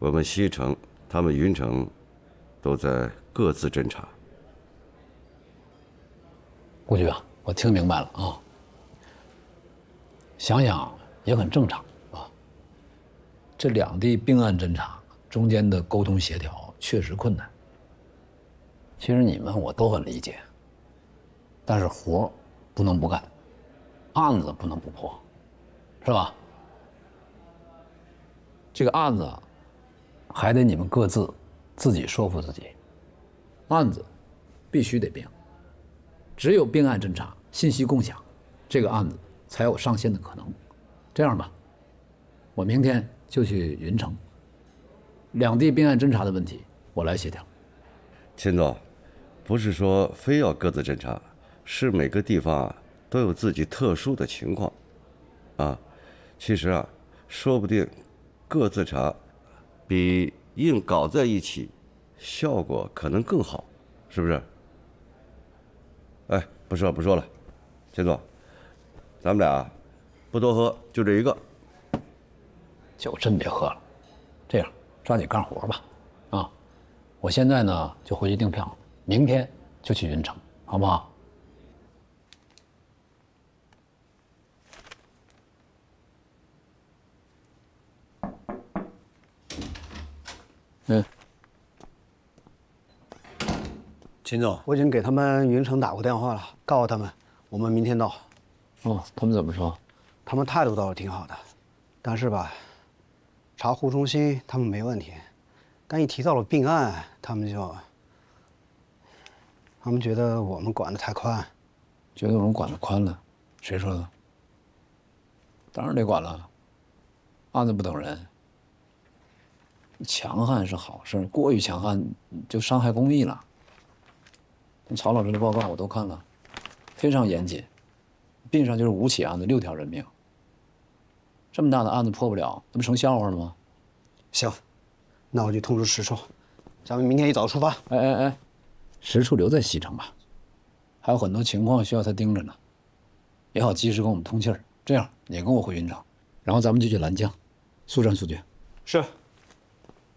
我们西城，他们云城，都在各自侦查。 顾局啊，我听明白了啊。想想也很正常啊。这两地并案侦查中间的沟通协调确实困难。其实你们我都很理解，但是活不能不干，案子不能不破，是吧？这个案子还得你们各自己说服自己，案子必须得并，只有并案侦查、信息共享，这个案子才有上线的可能。这样吧，我明天就去云城，两地并案侦查的问题我来协调。 秦总，不是说非要各自侦查，是每个地方都有自己特殊的情况，其实说不定各自查比硬搞在一起效果可能更好，是不是？哎，不说了，秦总，咱们俩不多喝，就这一个。 酒真别喝了，这样抓紧干活吧。我现在呢就回去订票，明天就去云城，好不好？ 秦总，我已经给他们云城打过电话了，告诉他们我们明天到。 哦，他们怎么说？ 他们态度倒是挺好的，但是吧，查户中心他们没问题，但一提到了并案，他们觉得我们管得太宽。 觉得我们管得宽了？谁说的？当然得管了，案子不等人。强悍是好事，过于强悍就伤害公益了。曹老师的报告我都看了，非常严谨，并上就是5起案子，6条人命。这么大的案子破不了，那不成笑话了吗？ 行，那我就通知石处，咱们明天一早出发。 哎，石处留在西城吧，还有很多情况需要他盯着呢，也好及时跟我们通气儿。这样，你跟我回云城，然后咱们就去兰江，速战速决。 是。